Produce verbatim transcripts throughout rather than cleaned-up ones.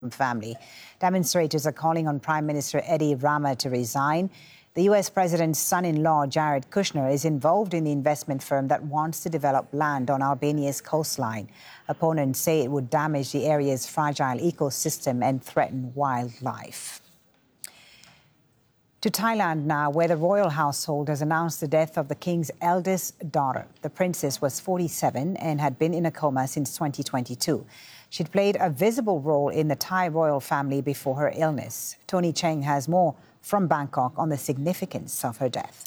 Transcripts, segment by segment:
family. Demonstrators are calling on Prime Minister Edi Rama to resign. The U S president's son-in-law, Jared Kushner, is involved in the investment firm that wants to develop land on Albania's coastline. Opponents say it would damage the area's fragile ecosystem and threaten wildlife. To Thailand now, where the royal household has announced the death of the king's eldest daughter. The princess was forty-seven and had been in a coma since twenty twenty-two. She'd played a visible role in the Thai royal family before her illness. Tony Cheng has more from Bangkok on the significance of her death.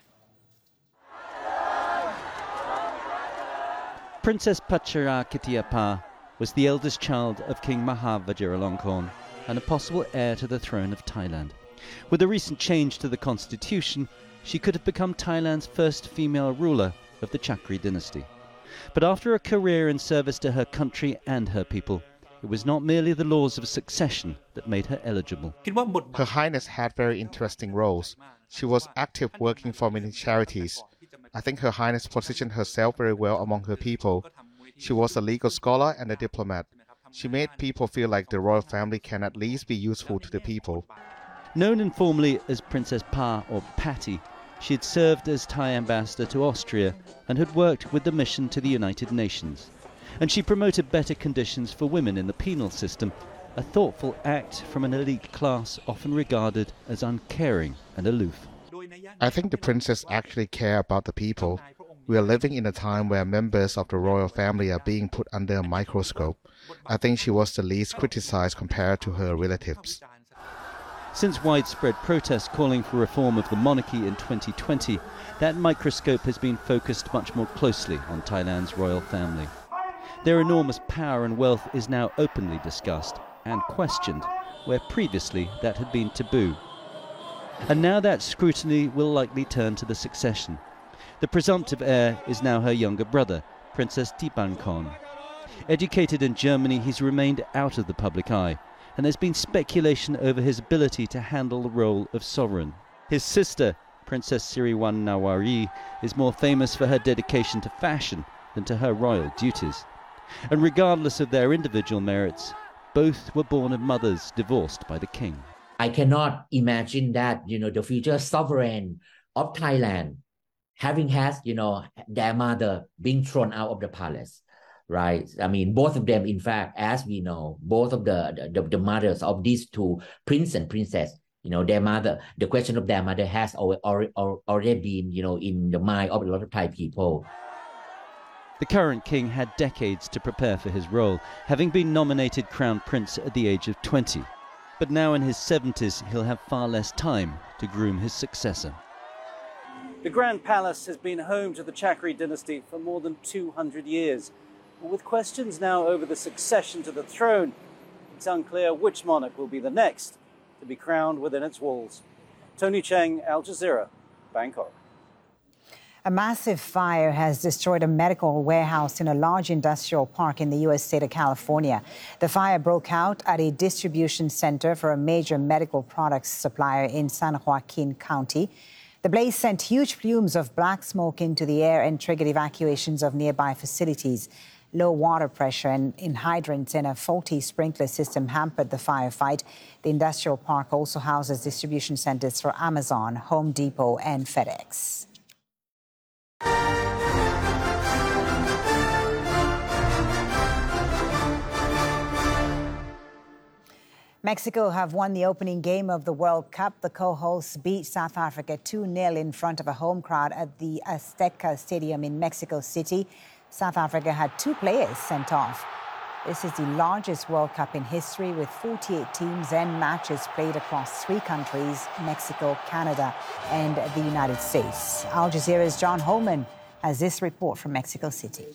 Princess Pacharakitiappa was the eldest child of King Maha Vajiralongkorn and a possible heir to the throne of Thailand. With a recent change to the constitution, she could have become Thailand's first female ruler of the Chakri dynasty. But after a career in service to her country and her people, it was not merely the laws of succession that made her eligible. Her Highness had very interesting roles. She was active working for many charities. I think Her Highness positioned herself very well among her people. She was a legal scholar and a diplomat. She made people feel like the royal family can at least be useful to the people. Known informally as Princess Pa or Patty, she had served as Thai ambassador to Austria and had worked with the mission to the United Nations. And she promoted better conditions for women in the penal system, a thoughtful act from an elite class often regarded as uncaring and aloof. I think the princess actually cared about the people. We are living in a time where members of the royal family are being put under a microscope. I think she was the least criticized compared to her relatives. Since widespread protests calling for reform of the monarchy in twenty twenty, that microscope has been focused much more closely on Thailand's royal family. Their enormous power and wealth is now openly discussed and questioned, where previously that had been taboo. And now that scrutiny will likely turn to the succession. The presumptive heir is now her younger brother, Princess Dipankon. Educated in Germany, he's remained out of the public eye, and there's been speculation over his ability to handle the role of sovereign. His sister, Princess Siriwan Nawari, is more famous for her dedication to fashion than to her royal duties. And regardless of their individual merits, both were born of mothers divorced by the king. I cannot imagine that, you know, the future sovereign of Thailand having had, you know, their mother being thrown out of the palace, right? I mean, both of them, in fact, as we know, both of the, the, the mothers of these two prince and princess, you know, their mother, the question of their mother has already, already been, you know, in the mind of a lot of Thai people. The current king had decades to prepare for his role, having been nominated Crown Prince at the age of twenty. But now in his seventies, he'll have far less time to groom his successor. The Grand Palace has been home to the Chakri dynasty for more than two hundred years. But with questions now over the succession to the throne, it's unclear which monarch will be the next to be crowned within its walls. Tony Cheng, Al Jazeera, Bangkok. A massive fire has destroyed a medical warehouse in a large industrial park in the U S state of California. The fire broke out at a distribution center for a major medical products supplier in San Joaquin County. The blaze sent huge plumes of black smoke into the air and triggered evacuations of nearby facilities. Low water pressure and in hydrants and a faulty sprinkler system hampered the firefight. The industrial park also houses distribution centers for Amazon, Home Depot, and FedEx. Mexico have won the opening game of the World Cup. The co-hosts beat South Africa two nil in front of a home crowd at the Azteca Stadium in Mexico City. South Africa had two players sent off. This is the largest World Cup in history, with forty-eight teams and matches played across three countries, Mexico, Canada, and the United States. Al Jazeera's John Holman has this report from Mexico City.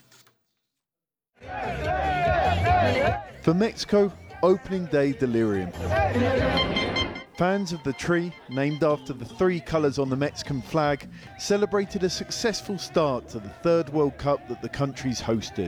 For Mexico, opening day delirium. Fans of the tree, named after the three colours on the Mexican flag, celebrated a successful start to the third World Cup that the country's hosted.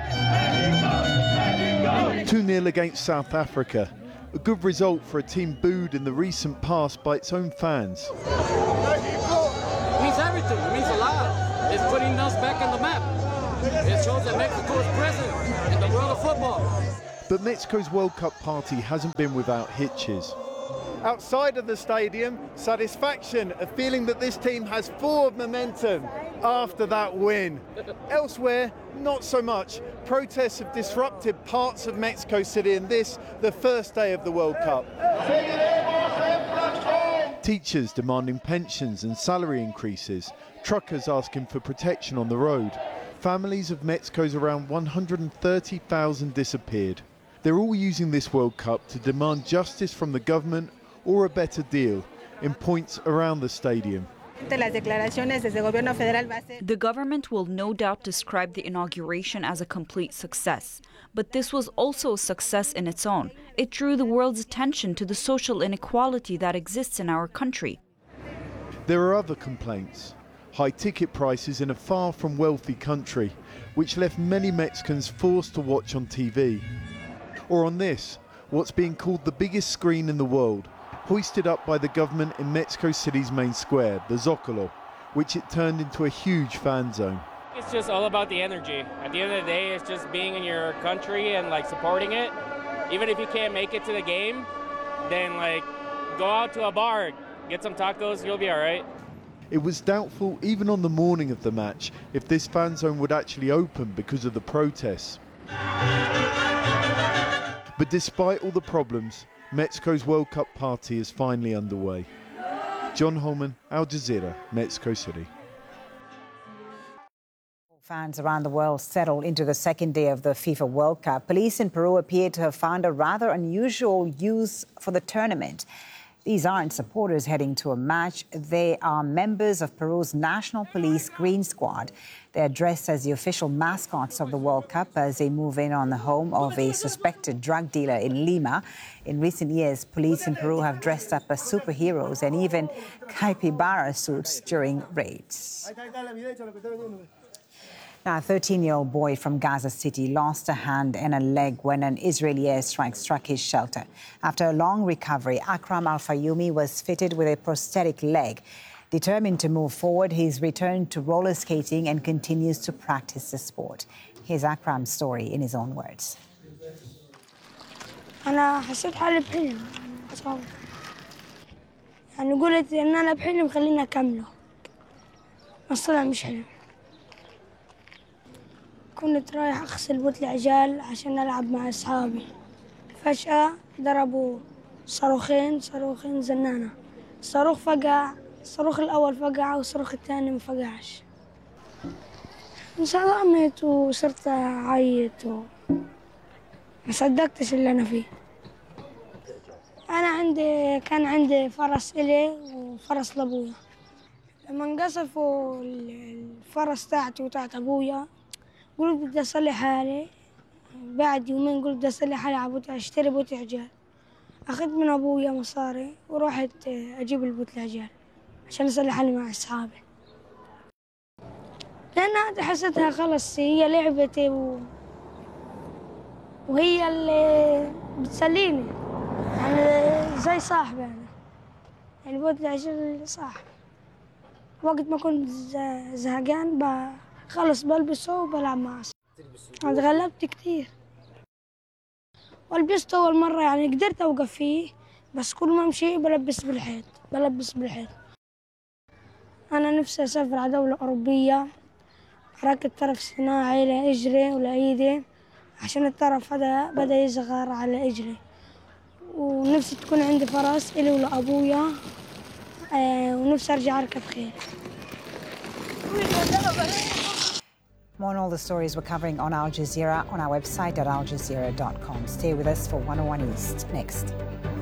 two nil against South Africa, a good result for a team booed in the recent past by its own fans. It means everything, it means a lot. It's putting us back on the map. It shows that Mexico is present in the world of football. But Mexico's World Cup party hasn't been without hitches. Outside of the stadium, satisfaction, a feeling that this team has forward momentum after that win. Elsewhere, not so much. Protests have disrupted parts of Mexico City, and this, the first day of the World Cup. Teachers demanding pensions and salary increases, truckers asking for protection on the road. Families of Mexico's around one hundred thirty thousand disappeared. They're all using this World Cup to demand justice from the government or a better deal in points around the stadium. The government will no doubt describe the inauguration as a complete success. But this was also a success in its own. It drew the world's attention to the social inequality that exists in our country. There are other complaints. High ticket prices in a far from wealthy country, which left many Mexicans forced to watch on T V. Or on this, what's being called the biggest screen in the world, hoisted up by the government in Mexico City's main square, the Zócalo, which it turned into a huge fan zone. It's just all about the energy. At the end of the day, it's just being in your country and like supporting it. Even if you can't make it to the game, then like go out to a bar, get some tacos, you'll be all right. It was doubtful, even on the morning of the match, if this fan zone would actually open because of the protests. But despite all the problems, Mexico's World Cup party is finally underway. John Holman, Al Jazeera, Mexico City. Fans around the world settled into the second day of the FIFA World Cup. Police in Peru appear to have found a rather unusual use for the tournament. These aren't supporters heading to a match. They are members of Peru's National Police Green Squad. They're dressed as the official mascots of the World Cup as they move in on the home of a suspected drug dealer in Lima. In recent years, police in Peru have dressed up as superheroes and even capybara suits during raids. Now, a thirteen-year-old boy from Gaza City lost a hand and a leg when an Israeli airstrike struck his shelter. After a long recovery, Akram Al-Fayoumi was fitted with a prosthetic leg. Determined to move forward, he's returned to roller skating and continues to practice the sport. Here's Akram's story in his own words. أنا حسيت حالي بحلم أصلا يعني قلت إن أنا بحلم خليني أكمله بس طلع مش حلم. كنت رايح أغسل بوتل عجال عشان ألعب مع أصحابي. فجأة ضربوا صاروخين صاروخين زنانة. الصاروخ فقع، الصاروخ الأول فقع والصاروخ الثاني ما فقعش. انصدمت وصرت أعيط و ما صدقتش اللي أنا فيه. أنا عندي كان عندي فرس إلي وفرس لأبويا. لما انقصفوا الفرس تاعتي وتاعت أبويا قلت بدي أصلح حالي. بعد يومين قلت بدي أصلح حالي على بوت أشتري بوت عجال. أخذت من أبويا مصاري ورحت أجيب البوت العجال عشان أصلح حالي مع أصحابي. لأن حسيتها خلص هي لعبتي و... وهي اللي بتسليني يعني زي صاحبي أنا يعني بوت العجال صاحبي. وقت ما كنت زهقان خلص بلبسه وبلعب معه. أنا تغلبت كتير ولبسته أول مرة يعني قدرت أوقف فيه بس كل ما أمشي بلبس بالحيط بلبس بالحيط. أنا نفسي أسافر على دولة أوروبية أركب طرف صناعي لإجري ولإيدي عشان الطرف هذا بدأ يصغر على إجري. ونفسي تكون عندي فرس إلي ولأبويا آه ونفسي أرجع أركب خيل. More on all the stories we're covering on Al Jazeera on our website at al jazeera dot com. Stay with us for one oh one East next.